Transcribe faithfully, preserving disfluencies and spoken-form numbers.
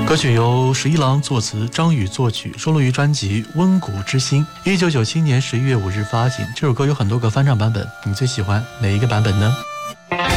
歌曲由十一郎作词，张宇作曲，收录于专辑《温谷之心》，一九九七年十一月五日发行。这首歌有很多个翻唱版本，你最喜欢哪一个版本呢？